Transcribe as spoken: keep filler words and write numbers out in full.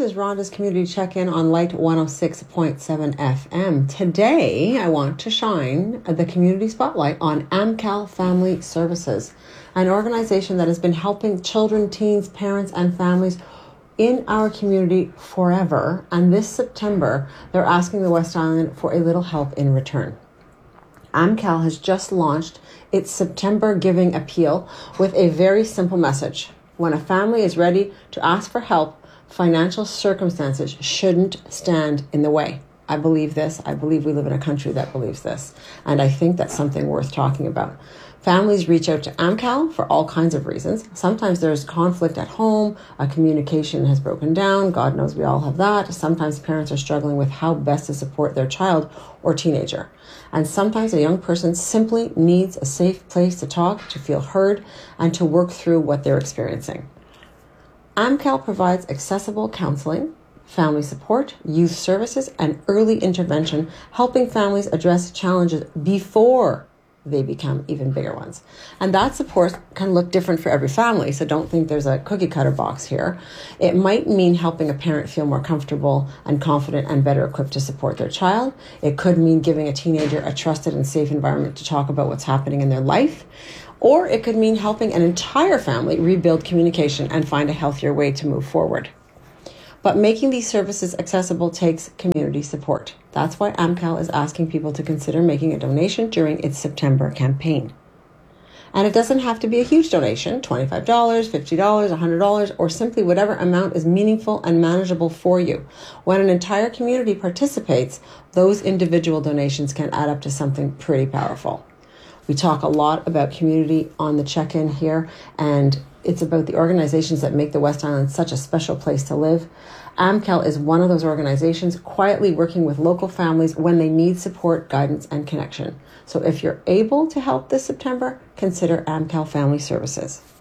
is Rhonda's Community Check-In on Light one oh six point seven F M. Today, I want to shine the community spotlight on AmCal Family Services, an organization that has been helping children, teens, parents, and families in our community forever. And this September, they're asking the West Island for a little help in return. AmCal has just launched its September Giving Appeal with a very simple message. When a family is ready to ask for help, financial circumstances shouldn't stand in the way. I believe this. I believe we live in a country that believes this. And I think that's something worth talking about. Families reach out to AmCal for all kinds of reasons. Sometimes there's conflict at home, a communication has broken down. God knows we all have that. Sometimes parents are struggling with how best to support their child or teenager. And sometimes a young person simply needs a safe place to talk, to feel heard, and to work through what they're experiencing. AmCal provides accessible counseling, family support, youth services, and early intervention, helping families address challenges before they become even bigger ones. And that support can look different for every family, so don't think there's a cookie cutter box here. It might mean helping a parent feel more comfortable and confident and better equipped to support their child. It could mean giving a teenager a trusted and safe environment to talk about what's happening in their life. Or it could mean helping an entire family rebuild communication and find a healthier way to move forward. But making these services accessible takes community support. That's why AmCal is asking people to consider making a donation during its September campaign. And it doesn't have to be a huge donation, twenty-five dollars, fifty dollars, one hundred dollars, or simply whatever amount is meaningful and manageable for you. When an entire community participates, those individual donations can add up to something pretty powerful. We talk a lot about community on the check-in here, and it's about the organizations that make the West Island such a special place to live. AmCal is one of those organizations quietly working with local families when they need support, guidance, and connection. So if you're able to help this September, consider AmCal Family Services.